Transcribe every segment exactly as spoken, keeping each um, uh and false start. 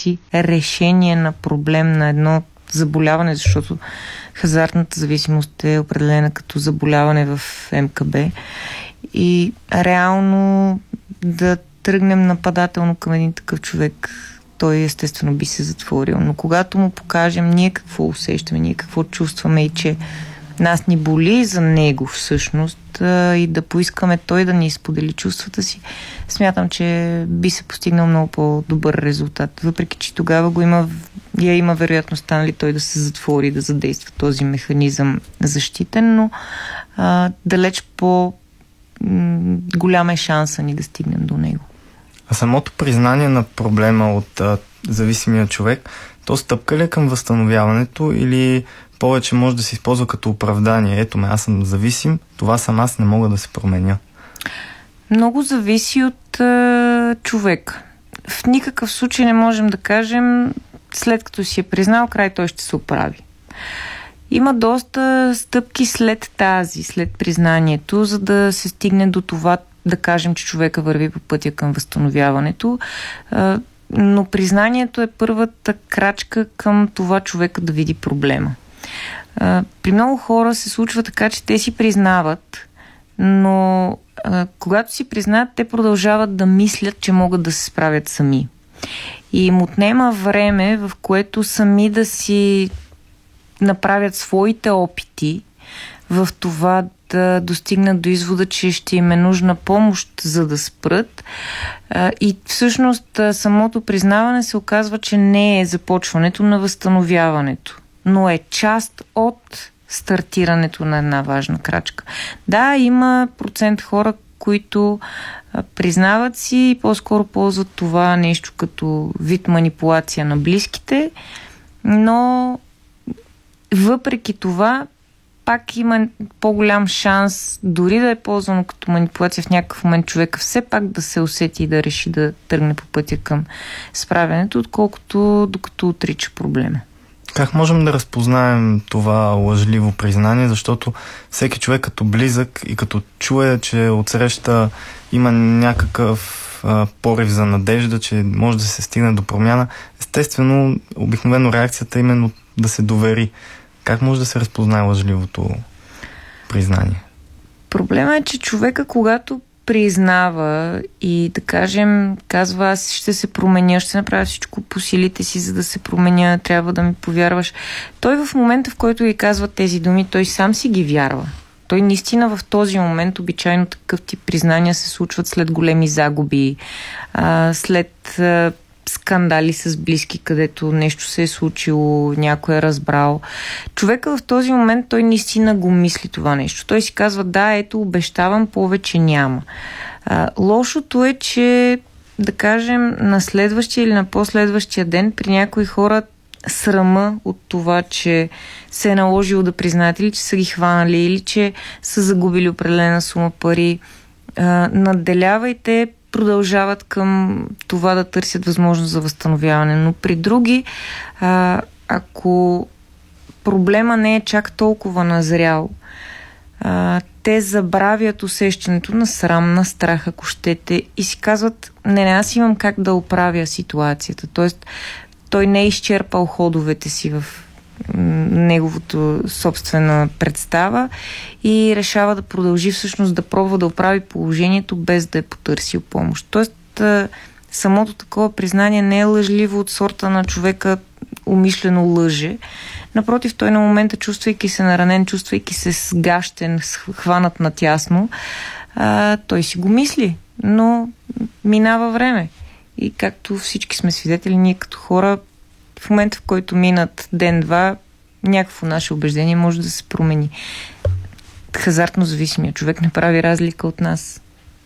търси решение на проблем на едно заболяване, защото хазартната зависимост е определена като заболяване в Ем Ка Бе и реално да тръгнем нападателно към един такъв човек, той естествено би се затворил. Но когато му покажем ние какво усещаме, ние какво чувстваме и че нас ни боли за него всъщност и да поискаме той да ни сподели чувствата си, смятам, че би се постигнал много по-добър резултат. Въпреки, че тогава го има, я има вероятността, нали, той да се затвори, да задейства този механизъм защитен, но а, далеч по м- голям е шанса ни да стигнем до него. А самото признание на проблема от а, зависимия човек, то стъпка ли е към възстановяването или повече може да се използва като оправдание? Ето ме, аз съм зависим, това съм аз, не мога да се променя. Много зависи от е, човек. В никакъв случай не можем да кажем, след като си е признал, край той ще се оправи. Има доста стъпки след тази, след признанието, за да се стигне до това, да кажем, че човека върви по пътя към възстановяването. Е, но признанието е първата крачка към това човека да види проблема. При много хора се случва така, че те си признават, но а, когато си признаят, те продължават да мислят, че могат да се справят сами. И им отнема време, в което сами да си направят своите опити в това да достигнат до извода, че ще им е нужна помощ, за да спрат. А, и всъщност самото признаване се оказва, че не е започването на възстановяването, но е част от стартирането на една важна крачка. Да, има процент хора, които а, признават си и по-скоро ползват това нещо като вид манипулация на близките, но въпреки това пак има по-голям шанс, дори да е ползвано като манипулация в някакъв момент, човека все пак да се усети и да реши да тръгне по пътя към справянето, отколкото докато отрича проблема. Как можем да разпознаем това лъжливо признание, защото всеки човек като близък и като чуе, че отсреща има някакъв а, порив за надежда, че може да се стигне до промяна, естествено, обикновено реакцията е именно да се довери. Как може да се разпознае лъжливото признание? Проблема е, че човека, когато признава и, да кажем, казва, аз ще се променя, ще направя всичко по силите си, за да се променя, трябва да ми повярваш. Той в момента, в който ги казва тези думи, той сам си ги вярва. Той наистина в този момент, обичайно такъв тип признания се случват след големи загуби, след скандали с близки, където нещо се е случило, някой е разбрал. Човека в този момент, той наистина го мисли това нещо. Той си казва, да, ето, обещавам, повече няма. А, лошото е, че, да кажем, на следващия или на последващия ден при някои хора срама от това, че се е наложило да признаят или че са ги хванали, или че са загубили определена сума пари, а, надделява и те продължават към това да търсят възможност за възстановяване. Но при други, а, ако проблема не е чак толкова назрял, а, те забравят усещането на срам, на страх, ако щете, и си казват, не, не, аз имам как да оправя ситуацията. Тоест, той не е изчерпал ходовете си в неговото собствена представа и решава да продължи всъщност да пробва да оправи положението без да е потърсил помощ. Тоест, самото такова признание не е лъжливо от сорта на човека умишлено лъже. Напротив, той на момента, чувствайки се наранен, чувствайки се сгащен, хванат натясно, а, той си го мисли, но минава време. И както всички сме свидетели, ние като хора, в момента, в който минат ден-два, някакво наше убеждение може да се промени. Хазартно зависимия човек не прави разлика от нас.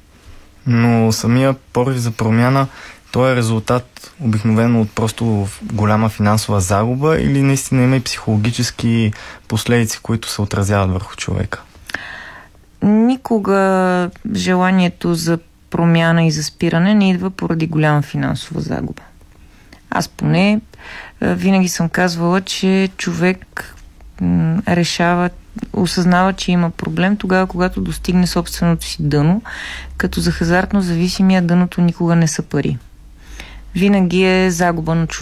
Но самия порив за промяна, той е резултат обикновено от просто голяма финансова загуба или наистина има и психологически последици, които се отразяват върху човека? Никога желанието за промяна и за спиране не идва поради голяма финансова загуба. Аз поне винаги съм казвала, че човек м, решава, осъзнава, че има проблем тогава, когато достигне собственото си дъно, като за хазартно зависимия дъното никога не са пари. Винаги е загуба на човек.